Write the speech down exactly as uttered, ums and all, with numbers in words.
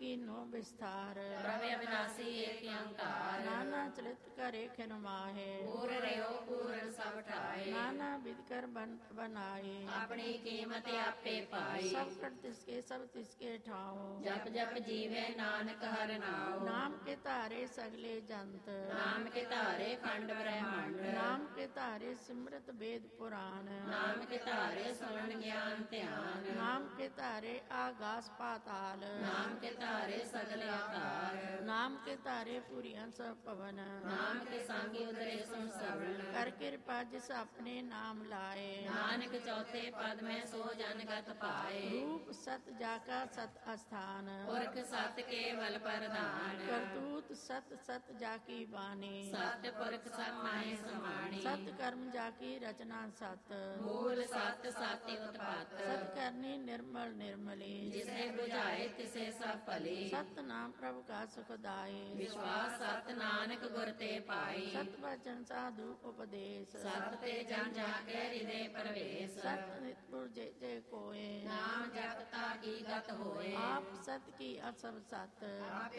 कीनो विस्तार प्रभु अविनाशी एक अंकार नाना चलित करे खिन माहे पूर रहो पूर्ण सब ठाए नाना विध कर बन बनाए अपनी कीमत आपे पाई सब कर तिसके सब तिसके ठाओ जप जप जीवे नानक हर नाम नाम के तारे सगले जंत नाम के तारे खंड ब्रह्मांड नाम के तारे सिमरत वेद पुराण नाम के तारे सुन ज्ञान ध्यान नाम के तारे आकाश पाताल नाम के तारे सगले आकार नाम के तारे पूरी सब पवन नाम के संगी उदरे सुन श्रवण कर कृपा जिस अपने नाम लाए नानक चौथे पद में सो जनगत पाए रूप सत जाका सत स्थान पुरख सत केवल प्रधान करतूत सत सत जाकी बानी सत्य पुरख सत माहे समाणी सत कर्म जाकी रचना सत मूल सत साति उत्पात सत करनी निर्मल निर्मली जिसे बुझाए तिसे सब फले सत नाम प्रभु का सुखदाई विश्वास सत नानक गुर ते पाई सत वचन साधु उपदेश सत ते जन जाके हृदय प्रवेश सत नितपुर जय जय कोय नाम जपता की गत होए आप सत की असब सत आपे